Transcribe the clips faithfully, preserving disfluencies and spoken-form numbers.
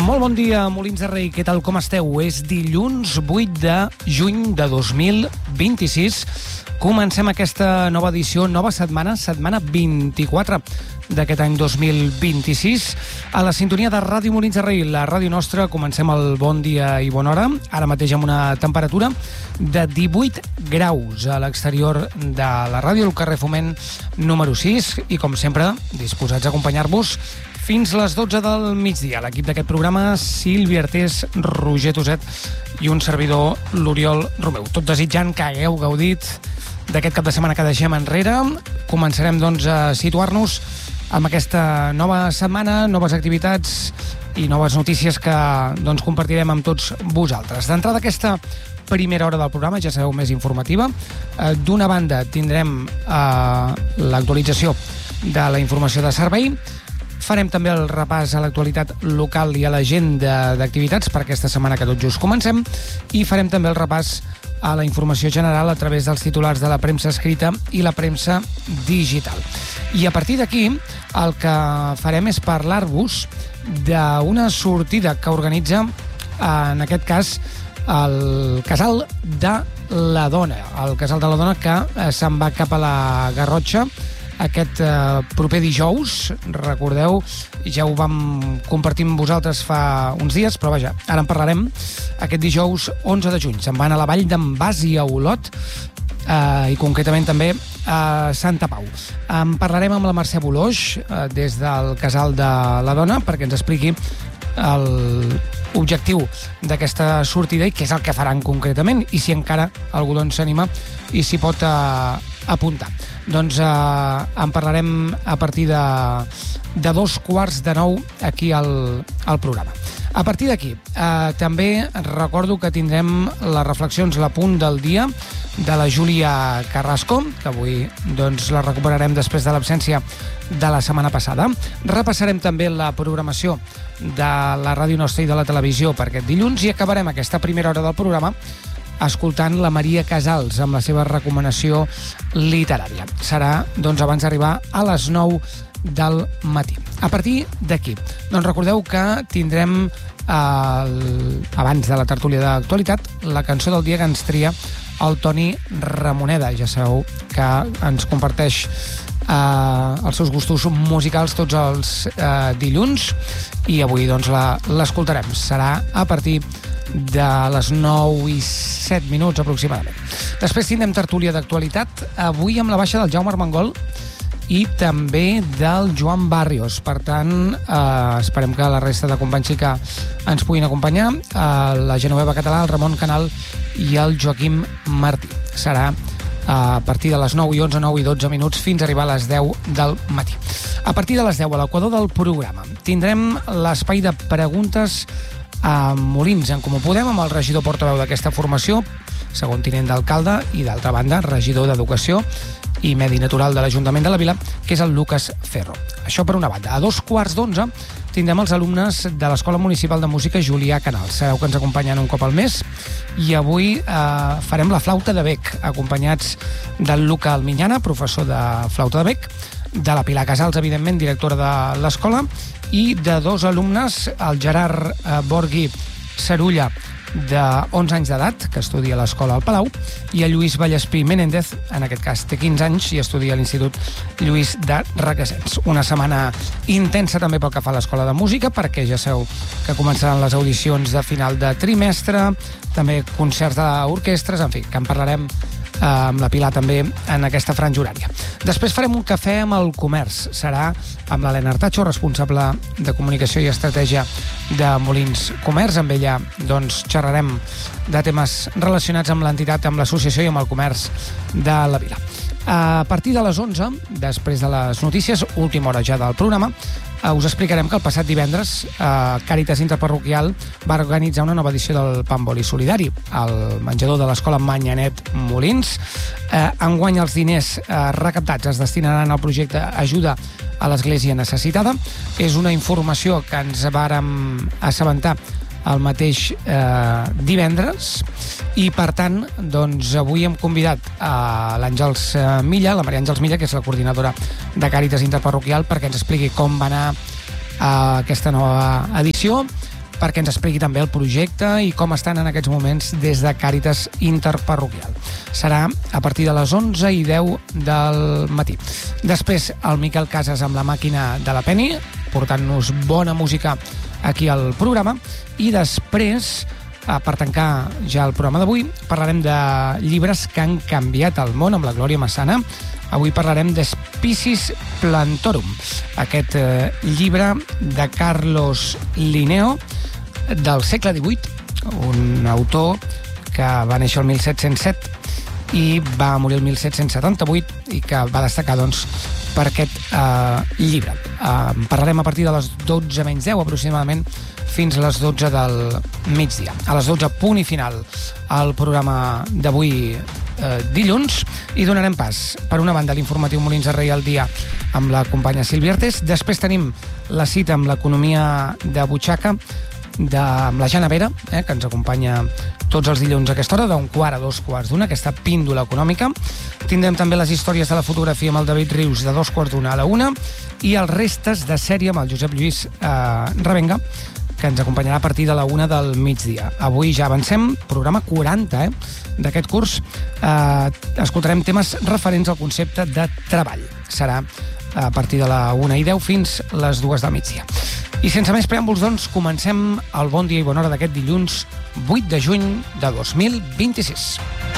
Molt bon dia, Molins de Rei, què tal, com esteu? És dilluns vuit de juny de dos mil vint-i-sis. Comencem aquesta nova edició, nova setmana, setmana vint-i-quatre d'aquest any dos mil vint-i-sis. A la sintonia de Ràdio Molins de Rei, la ràdio nostra, comencem el bon dia i bona hora. Ara mateix amb una temperatura de divuit graus a l'exterior de la ràdio, al carrer Foment número sis, i com sempre, disposats a acompanyar-vos fins les dotze del migdia. L'equip d'aquest programa, Sílvia Artés, Roger Toset i un servidor, l'Oriol Romeu. Tot desitjant que hagueu gaudit d'aquest cap de setmana que deixem enrere. Començarem, doncs, a situar-nos amb aquesta nova setmana, noves activitats i noves notícies que, doncs, compartirem amb tots vosaltres. D'entrada, aquesta primera hora del programa, ja sabeu, més informativa. D'una banda, tindrem eh, l'actualització de la informació de servei. Farem també el repàs a l'actualitat local i a l'agenda d'activitats per aquesta setmana que tot just comencem, i farem també el repàs a la informació general a través dels titulars de la premsa escrita i la premsa digital. I a partir d'aquí el que farem és parlar-vos d'una sortida que organitza, en aquest cas, el Casal de la Dona. El Casal de la Dona que se'n va cap a la Garrotxa aquest eh, proper dijous. Recordeu, ja ho vam compartir amb vosaltres fa uns dies, però vaja, ara en parlarem. Aquest dijous onze de juny se'n van a la vall d'en Bas i a Olot, eh, i concretament també a Santa Pau. En parlarem amb la Mercè Boloix, eh, des del Casal de la Dona, perquè ens expliqui l'objectiu d'aquesta sortida i què és el que faran concretament, i si encara algú doncs s'anima i s'hi pot eh, apuntar. Doncs eh, en parlarem a partir de, de dos quarts de nou aquí al, al programa. A partir d'aquí, eh, també recordo que tindrem les reflexions, l'apunt del dia de la Júlia Carrasco, que avui doncs, la recuperarem després de l'absència de la setmana passada. Repassarem també la programació de la ràdio nostra i de la televisió per aquest dilluns, i acabarem aquesta primera hora del programa escoltant la Maria Casals amb la seva recomanació literària. Serà, doncs, abans d'arribar a les nou del matí. A partir d'aquí, doncs recordeu que tindrem, el, abans de la tertúlia d'actualitat, la cançó del dia que ens tria el Toni Ramoneda. Ja sabeu que ens comparteix eh, els seus gustos musicals tots els eh, dilluns, i avui doncs l'escoltarem. Serà a partir de les nou i set minuts aproximadament. Després tindrem tertúlia d'actualitat, avui amb la baixa del Jaume Armengol i també del Joan Barrios. Per tant, eh, esperem que la resta de companys sí que ens puguin acompanyar, eh, la Genoveva Català, el Ramon Canal i el Joaquim Martí. Serà a partir de les nou i onze, nou i dotze minuts, fins a arribar a les deu del matí. A partir de les deu, a l'equador del programa, tindrem l'espai de preguntes a Molins en Comú Podem, amb el regidor portaveu d'aquesta formació, segon tinent d'alcalde, i d'altra banda, regidor d'Educació i Medi Natural de l'Ajuntament de la Vila, que és el Lucas Ferro. Això per una banda. A dos quarts d'onze tindrem els alumnes de l'Escola Municipal de Música Julià Canals. Sabeu que ens acompanyen un cop al mes, i avui eh, farem la flauta de bec, acompanyats del Luca Alminyana, professor de flauta de bec, de la Pilar Casals, evidentment, directora de l'escola, i de dos alumnes, el Gerard eh, Borghi Sarulla, de onze anys d'edat, que estudia a l'escola al Palau, i el Lluís Vallespí Menéndez, en aquest cas té quinze anys i estudia a l'Institut Lluís de Requesens. Una setmana intensa també pel que fa a l'escola de música, perquè ja sabeu que començaran les audicions de final de trimestre, també concerts d'orquestres, en fi, que en parlarem amb la Pilar també en aquesta franja horària. Després farem un cafè amb el comerç. Serà amb l'Helena Artacho, responsable de comunicació i estratègia de Molins Comerç. Amb ella doncs, xerrarem de temes relacionats amb l'entitat, amb l'associació i amb el comerç de la Vila. A partir de les onze, després de les notícies, última hora ja del programa, us explicarem que el passat divendres eh, Càritas Interparroquial va organitzar una nova edició del Pa amb Oli Solidari al menjador de l'escola Manyanet Molins. Eh, enguany els diners eh, recaptats es destinaran al projecte Ajuda a l'Església Necessitada. És una informació que ens vàrem assabentar el mateix eh, divendres, i per tant doncs, avui hem convidat a l'Àngels Milla, la Maria Àngels Milla, que és la coordinadora de Càritas Interparroquial, perquè ens expliqui com va anar eh, aquesta nova edició, perquè ens expliqui també el projecte i com estan en aquests moments des de Càritas Interparroquial. Serà a partir de les onze i deu del matí. Després, el Miquel Casas amb la màquina de la Penny, portant-nos bona música aquí al programa, i després, per tancar ja el programa d'avui, parlarem de llibres que han canviat el món amb la Glòria Massana. Avui parlarem de Species Plantorum, aquest eh, llibre de Carlos Linneo del segle divuit, un autor que va néixer el mil set-cents set i va morir el mil set-cents setanta-vuit i que va destacar, doncs, per aquest eh, llibre. Eh, parlarem a partir de les dotze menys deu aproximadament fins a les dotze del migdia. A les dotze, punt i final al programa d'avui eh, dilluns, i donarem pas, per una banda, l'informatiu Molins de Rei al dia amb la companya Sílvia Artés. Després tenim la cita amb l'economia de butxaca de, amb la Jana Vera, eh, que ens acompanya tots els dilluns a aquesta hora, d'un quart a dos quarts d'una, aquesta píndola econòmica. Tindrem també les històries de la fotografia amb el David Rius de dos quarts d'una a la una, i els restes de sèrie amb el Josep Lluís eh, Revenga, que ens acompanyarà a partir de la una del migdia. Avui ja avancem, programa quaranta, eh, d'aquest curs. Eh, escoltarem temes referents al concepte de treball. Serà a partir de la una i deu fins les dues del migdia. I sense més preàmbuls, doncs, comencem el bon dia i bona hora d'aquest dilluns vuit de juny de dos mil vint-i-sis.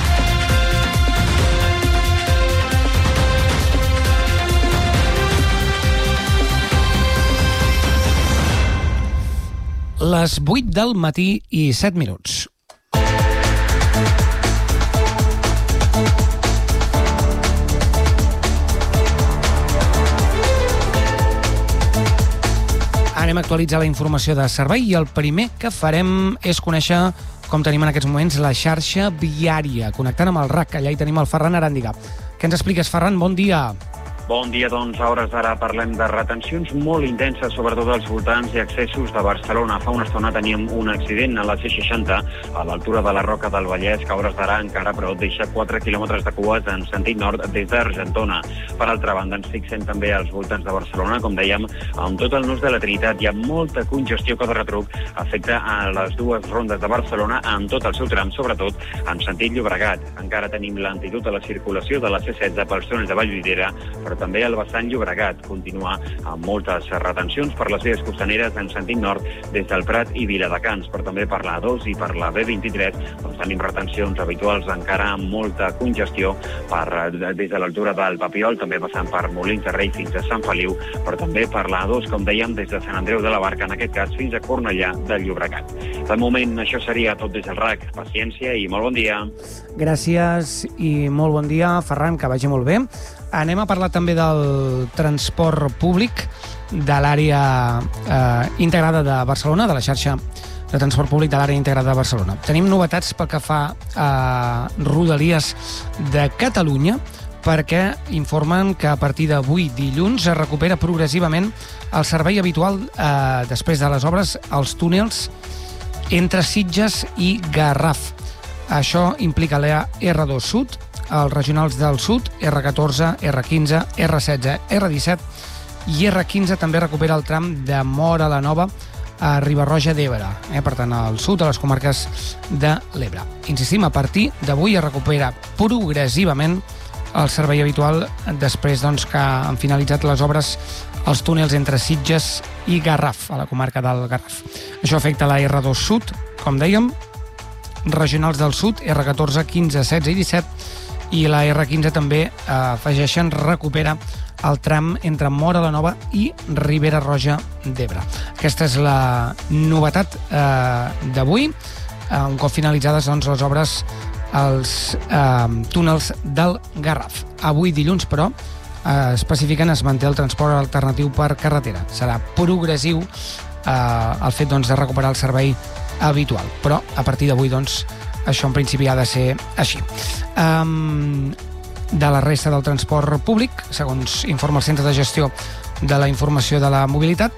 Les vuit del matí i set minuts. Anem a actualitzar la informació de servei i el primer que farem és conèixer com tenim en aquests moments la xarxa viària, connectant amb el R A C. Allà hi tenim el Ferran Aràndiga. Què ens expliques, Ferran? Bon dia. Bon dia, doncs, a hores d'ara parlem de retencions molt intenses, sobretot als voltants i accessos de Barcelona. Fa una estona teníem un accident a la C seixanta, a l'altura de la Roca del Vallès, que a hores d'ara encara, però, deixa quatre quilòmetres de cues en sentit nord des d'Argentona. Per altra banda, ens fixem també als voltants de Barcelona, com dèiem, amb tot el nus de la Trinitat. Hi ha molta congestió que de retruc afecta a les dues rondes de Barcelona en tot el seu tram, sobretot en sentit Llobregat. Encara tenim lentitud a la circulació de la C setze pels túnels de Vallvidrera, però també el vessant Llobregat continua amb moltes retencions per les vies costaneres en sentit nord des del Prat i Viladecans, però també per la A dos i per la B vint-i-tres, doncs tenim retencions habituals encara amb molta congestió per, des de l'altura del Papiol, també passant per Molins de Rei fins a Sant Feliu, però també per la A dos, com dèiem, des de Sant Andreu de la Barca, en aquest cas fins a Cornellà del Llobregat. De moment, això seria tot des del R A C. Paciència i molt bon dia. Gràcies i molt bon dia, Ferran, que vagi molt bé. Anem a parlar també del transport públic de l'àrea eh, integrada de Barcelona, de la xarxa de transport públic de l'àrea integrada de Barcelona. Tenim novetats pel que fa a Rodalies de Catalunya, perquè informen que a partir d'avui dilluns es recupera progressivament el servei habitual eh, després de les obres als túnels entre Sitges i Garraf. Això implica la R dos Sud, els regionals del sud, R catorze, R quinze, R setze, R disset i R quinze també recupera el tram de Móra la Nova a Riba-roja d'Ebre, eh? Per tant, al sud, a les comarques de l'Ebre. Insistim, a partir d'avui es recupera progressivament el servei habitual després, doncs, que han finalitzat les obres als túnels entre Sitges i Garraf, a la comarca del Garraf. Això afecta la R dos Sud, com dèiem, regionals del sud, R catorze, quinze, setze i disset, i la R quinze també eh, afegeixen, recupera el tram entre Móra la Nova i Ribera Roja d'Ebre. Aquesta és la novetat eh, d'avui, eh, un cop finalitzades, doncs, les obres als eh, túnels del Garraf. Avui dilluns, però, eh, especifiquen es manté el transport alternatiu per carretera. Serà progressiu eh, el fet, doncs, de recuperar el servei habitual, però a partir d'avui, doncs, això en principi ha de ser així. Um, de la resta del transport públic, segons informa el Centre de Gestió de la Informació de la Mobilitat,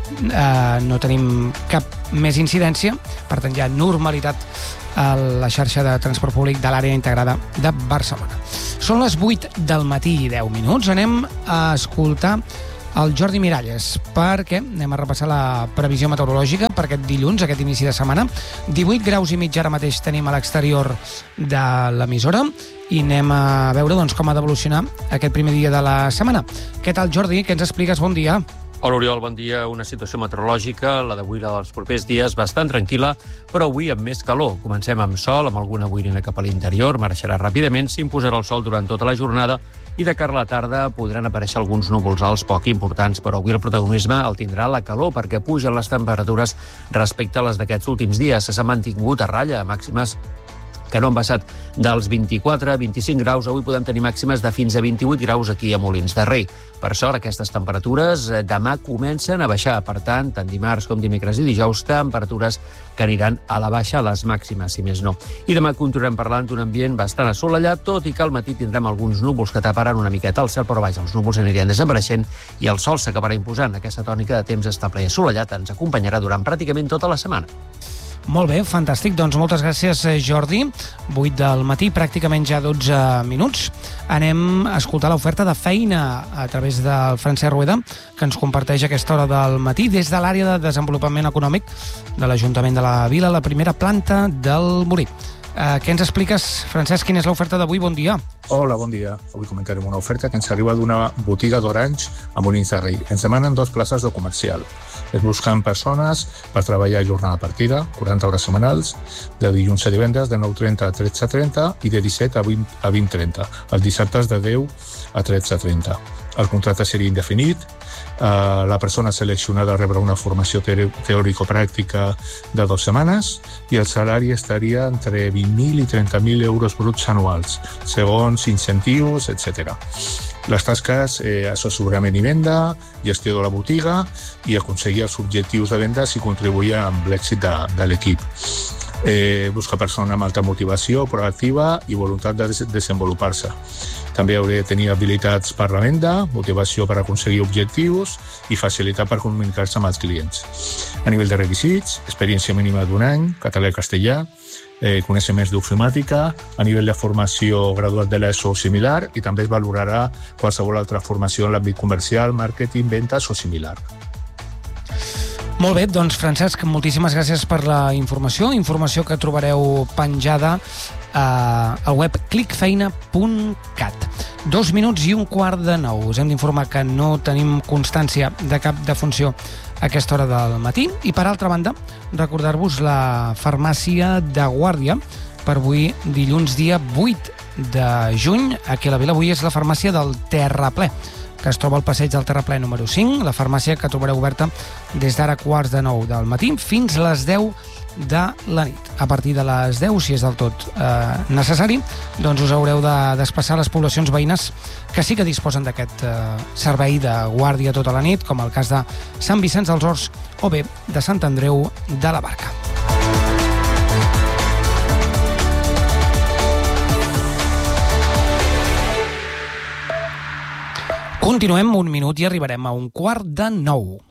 uh, no tenim cap més incidència, per tant hi ha normalitat a la xarxa de transport públic de l'àrea integrada de Barcelona. Són les vuit del matí i deu minuts. Anem a escoltar el Jordi Miralles, perquè anem a repassar la previsió meteorològica per aquest dilluns, aquest inici de setmana. divuit graus i mig ara mateix tenim a l'exterior de l'emissora i anem a veure doncs, com ha d'evolucionar aquest primer dia de la setmana. Què tal, Jordi? Què ens expliques? Bon dia. Hola, Oriol, bon dia. Una situació meteorològica, la d'avui, la dels propers dies, bastant tranquil·la, però avui amb més calor. Comencem amb sol, amb alguna boirina cap a l'interior, marxarà ràpidament, s'imposarà el sol durant tota la jornada i de cara a la tarda podran aparèixer alguns núvols alts poc importants, però avui el protagonisme el tindrà la calor perquè pugen les temperatures respecte a les d'aquests últims dies. S'ha mantingut a ratlla, màximes que no han passat dels vint-i-quatre a vint-i-cinc graus. Avui podem tenir màximes de fins a vint-i-vuit graus aquí a Molins de Rei. Per sort, aquestes temperatures demà comencen a baixar. Per tant, tant dimarts com dimecres i dijous, temperatures que aniran a la baixa a les màximes, si més no. I demà continuarem parlant d'un ambient bastant assolellat, tot i que al matí tindrem alguns núvols que taparan una miqueta el cel, però vaja, els núvols anirien desapareixent i el sol s'acabarà imposant. Aquesta tònica de temps estable i assolellat ens acompanyarà durant pràcticament tota la setmana. Molt bé, fantàstic. Doncs moltes gràcies, Jordi. vuit del matí, pràcticament ja dotze minuts. Anem a escoltar l'oferta de feina a través del Francesc Rueda, que ens comparteix a aquesta hora del matí des de l'àrea de desenvolupament econòmic de l'Ajuntament de la Vila, la primera planta del Morí. Uh, què ens expliques, Francesc? Quina és l'oferta d'avui? Bon dia. Hola, bon dia. Avui comentarem una oferta que ens arriba d'una botiga d'Orange a Molins de Rei. Ens demanen dos places de comercial. Es busquen persones per treballar a jornada partida, quaranta hores setmanals, de dilluns a divendres, de nou trenta a tretze trenta i de disset a vint trenta. Els dissabtes de deu a tretze trenta. El contracte seria indefinit. Uh, la persona seleccionada rebrà una formació teòrico-pràctica de dues setmanes i el salari estaria entre vint mil i trenta mil euros bruts anuals, segons incentius, etcètera. Les tasques, eh, assessorament i venda, gestió de la botiga i aconseguir els objectius de vendes i contribuir amb l'èxit de, de l'equip. Eh, busca persona amb alta motivació, proactiva i voluntat de des- desenvolupar-se. També hauria de tenir habilitats per la venda, motivació per aconseguir objectius i facilitat per comunicar-se amb els clients. A nivell de requisits, experiència mínima d'un any, català i castellà, eh, coneixements d'ofimàtica, a nivell de formació graduat de l'ESO o similar, i també es valorarà qualsevol altra formació en l'àmbit comercial, màrqueting, vendes o similar. Molt bé, doncs Francesc, moltíssimes gràcies per la informació, informació que trobareu penjada eh, al web clic feina punt cat. Dos minuts i un quart de nou. Us hem d'informar que no tenim constància de cap defunció a aquesta hora del matí. I per altra banda, recordar-vos la farmàcia de Guàrdia per avui, dilluns dia vuit de juny. Aquí a la Vila avui és la farmàcia del Terraplè, que es troba al passeig del Terraplè número cinc, la farmàcia que trobareu oberta des d'ara quarts de nou del matí fins a les deu de la nit. A partir de les deu, si és del tot eh, necessari, doncs us haureu de desplaçar a les poblacions veïnes que sí que disposen d'aquest eh, servei de guàrdia tota la nit, com el cas de Sant Vicenç dels Horts o bé de Sant Andreu de la Barca. Continuem un minut i arribarem a un quart de nou.